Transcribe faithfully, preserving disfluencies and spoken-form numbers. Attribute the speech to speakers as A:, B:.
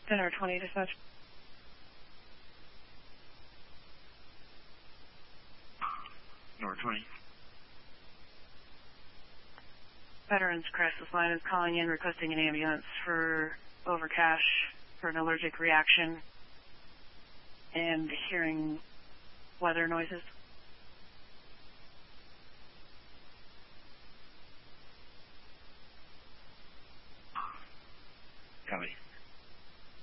A: Center twenty dispatch.
B: Number twenty.
A: Veterans Crisis Line is calling in requesting an ambulance for overcash for an allergic reaction and hearing weather noises.